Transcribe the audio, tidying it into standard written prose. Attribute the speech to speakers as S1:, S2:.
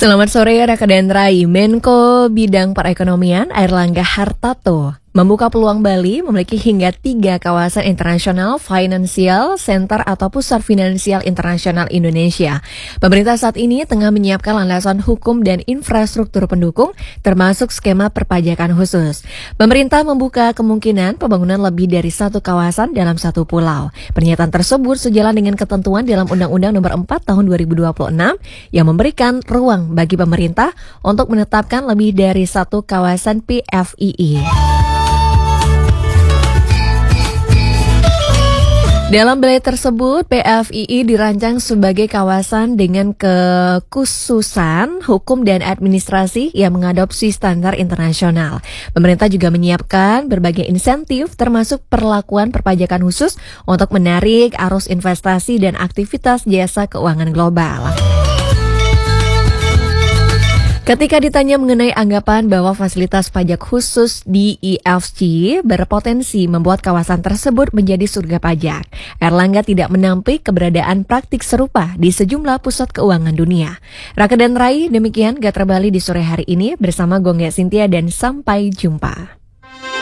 S1: Selamat sore, rekan Rai. Menko Bidang Perekonomian Airlangga Hartarto membuka peluang Bali memiliki hingga 3 kawasan internasional financial center atau pusat finansial internasional Indonesia. Pemerintah saat ini tengah menyiapkan landasan hukum dan infrastruktur pendukung, termasuk skema perpajakan khusus. Pemerintah membuka kemungkinan pembangunan lebih dari 1 kawasan dalam 1 pulau. Pernyataan tersebut sejalan dengan ketentuan dalam Undang-Undang Nomor 4 Tahun 2026 yang memberikan ruang bagi pemerintah untuk menetapkan lebih dari 1 kawasan PFII. Dalam belai tersebut, PFII dirancang sebagai kawasan dengan kekhususan hukum dan administrasi yang mengadopsi standar internasional. Pemerintah juga menyiapkan berbagai insentif termasuk perlakuan perpajakan khusus untuk menarik arus investasi dan aktivitas jasa keuangan global. Ketika ditanya mengenai anggapan bahwa fasilitas pajak khusus di IFC berpotensi membuat kawasan tersebut menjadi surga pajak, Airlangga tidak menampik keberadaan praktik serupa di sejumlah pusat keuangan dunia. Raka dan Rai, demikian Gatra Bali di sore hari ini bersama Gongga Sintia dan sampai jumpa.